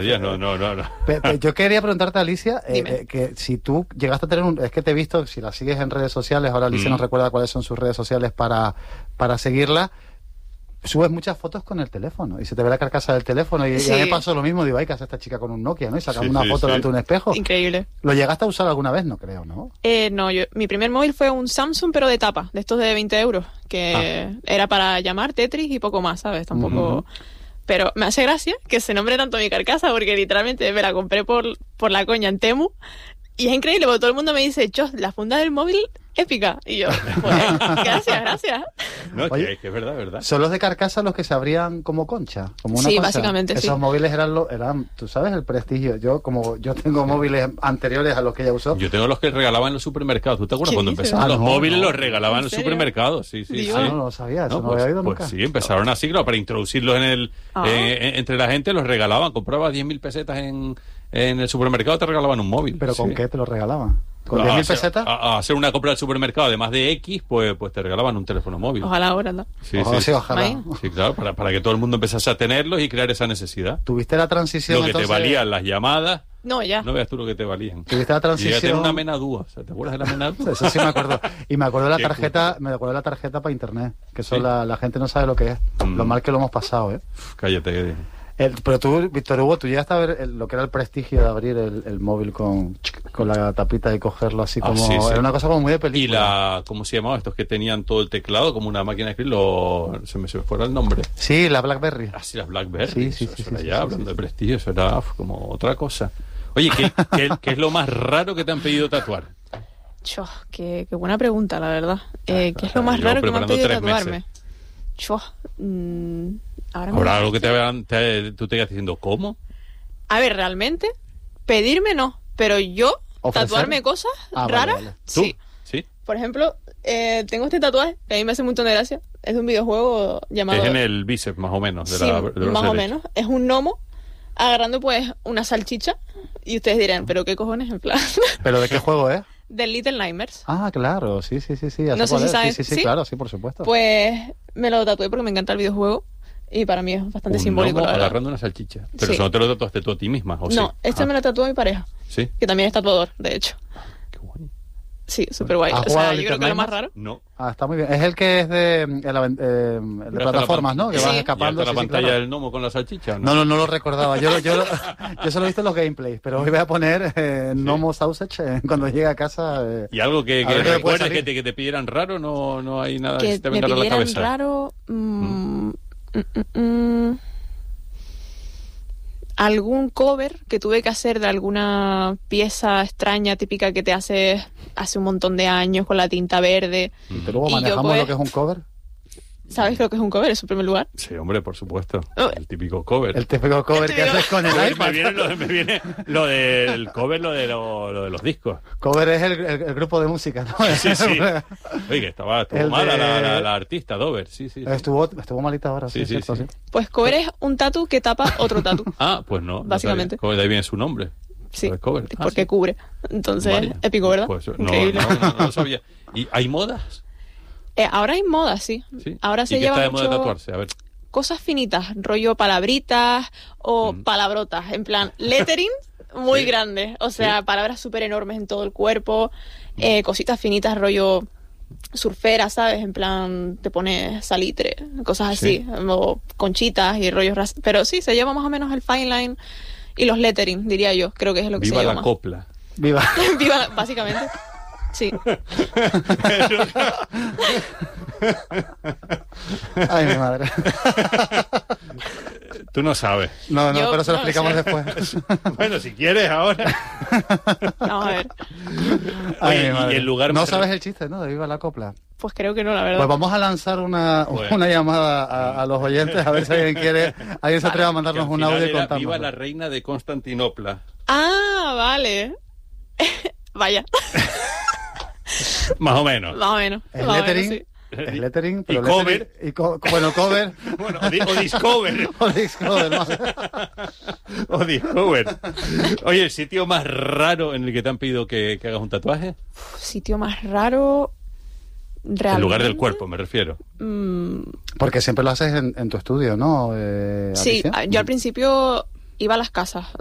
Ya, no. Yo quería preguntarte, Alicia, que si tú llegaste a tener es que te he visto, si la sigues en redes sociales, ahora Alicia nos recuerda cuáles son sus redes sociales para seguirla. Subes muchas fotos con el teléfono y se te ve la carcasa del teléfono y a mí me pasó lo mismo, digo, ay, ¿qué hace esta chica con un Nokia, no? Y sacando una foto delante de un espejo. Increíble. ¿Lo llegaste a usar alguna vez? No creo, ¿no? No, mi primer móvil fue un Samsung, pero de tapa, de estos de 20 euros, que era para llamar, Tetris y poco más, ¿sabes? Tampoco... Pero me hace gracia que se nombre tanto mi carcasa, porque literalmente me la compré por la coña en Temu. Y es increíble, porque todo el mundo me dice, la funda del móvil épica. Y yo, pues, gracias. No, Oye, que es verdad. ¿Son los de carcasa los que se abrían como concha? Como una sí, concha? básicamente, Esos móviles eran, tú sabes, el prestigio. Yo tengo móviles anteriores a los que ella usó. Yo tengo los que regalaban en los supermercados. ¿Tú te acuerdas cuando empezaron los móviles? Los regalaban en los supermercados. Sí. No lo sabía, eso no lo había oído nunca. Pues sí, empezaron así, claro, para introducirlos entre la gente, los regalaban. Comprabas 10.000 pesetas en el supermercado, te regalaban un móvil. ¿Pero con qué te lo regalaban? ¿Con 10.000 pesetas? A hacer una compra del supermercado, además de X, pues te regalaban un teléfono móvil. Ojalá ahora, ¿no? Ojalá. Sí, claro, para que todo el mundo empezase a tenerlos y crear esa necesidad. ¿Tuviste la transición? Lo que te valían las llamadas. No, ya. No veas tú lo que te valían. ¿Tuviste la transición? Y ya tenía una menadúa. ¿Te acuerdas de la menadúa? Eso sí me acuerdo. Y me acuerdo de la tarjeta para internet. Que eso la gente no sabe lo que es. Lo mal que lo hemos pasado, ¿eh? Cállate. Pero tú, Víctor Hugo, tú llegaste a ver lo que era el prestigio de abrir el móvil con la tapita y cogerlo así como... Sí. Era una cosa como muy de película. Y ¿cómo se llamaba? Estos que tenían todo el teclado como una máquina de escribir, se me fuera el nombre. Sí, la BlackBerry. Sí, las BlackBerry. Sí. Hablando de prestigio, eso era como otra cosa. Oye, ¿qué es lo más raro que te han pedido tatuar? Qué buena pregunta, la verdad. ¿Qué es lo más raro que me han pedido tatuarme? ¿Habrá algo que tú te ibas diciendo cómo? A ver, realmente, pedirme no, pero yo ¿ofrecer? Tatuarme cosas raras, vale. sí. ¿Sí? Por ejemplo, tengo este tatuaje que a mí me hace un montón de gracia. Es de un videojuego llamado... Es en el bíceps, más o menos. Más o menos. Es un gnomo agarrando pues una salchicha y ustedes dirán, ¿pero qué cojones? En plan... ¿Pero de qué juego es? Del Little Nightmares. Ah, claro, sí. No sé si sabes. Sí, claro, sí, por supuesto. Pues me lo tatué porque me encanta el videojuego y para mí es bastante simbólico. Un gnomo agarrando una salchicha. Pero eso no te lo tatuaste tú a ti misma, ¿o no, sí? Me lo tatuó mi pareja. Sí. Que también es tatuador, de hecho. Qué guay. Sí, súper guay. ¿Has O sea, yo jugado creo que al lo más raro. No. Está muy bien. Es el que es de plataformas, ¿no? Que vas escapando. ¿La pantalla del gnomo con la salchicha? No lo recordaba. Yo solo he visto en los gameplays, pero hoy voy a poner Gnomo Sausage cuando llegue a casa. ¿Y algo que recuerdes que te pidieran raro? No hay nada que se te venga a la cabeza. Que me pidieran raro... algún cover que tuve que hacer de alguna pieza extraña típica que te haces hace un montón de años con la tinta verde. ¿Y luego manejamos lo que es un cover? ¿Sabes lo que es un cover? Es en primer lugar. Sí, hombre, por supuesto. El típico cover. El típico cover que haces con el iPad. Me viene lo del cover, lo de los discos. Cover es el grupo de música, ¿no? Sí. Oye, que estuvo mala la artista, Dover. Sí. Estuvo malita ahora, sí. Pues cover es un tatu que tapa otro tatu. Pues no. Básicamente. Cover, de ahí viene su nombre. Sí, cover. porque cubre. Entonces, vaya. Épico, ¿verdad? Pues, increíble. No lo sabía. ¿Y hay modas? Ahora hay moda, sí. Ahora se lleva mucho... ¿Y qué está de mucho... moda de tatuarse? A ver. Cosas finitas, rollo palabritas o palabrotas, en plan lettering muy grande, o sea, palabras súper enormes en todo el cuerpo, cositas finitas, rollo surfera, ¿sabes? En plan, te pones salitre, cosas así, o conchitas y rollos pero sí, se lleva más o menos el fine line y los lettering, diría yo, creo que es lo que se lleva. Viva la más. copla. Viva, básicamente. Sí. Ay, mi madre. Tú no sabes. No, pero se lo explicamos después. Bueno, si quieres ahora. Vamos a ver. Ay, y el lugar... No sabes el chiste, ¿no? De Viva la copla. Pues creo que no, la verdad. Pues vamos a lanzar una llamada a los oyentes a ver si alguien se atreve a mandarnos un audio y contarnos. Viva la reina de Constantinopla. Ah, vale. Vaya. Más o menos. Es lettering. Sí. Es lettering, pero y cover. Cover. Bueno, o discover. O discover. Oye, ¿el sitio más raro en el que te han pedido que hagas un tatuaje? Sitio más raro... ¿Realmente? El lugar del cuerpo, me refiero. Porque siempre lo haces en tu estudio, ¿no? Sí, yo al principio iba a las casas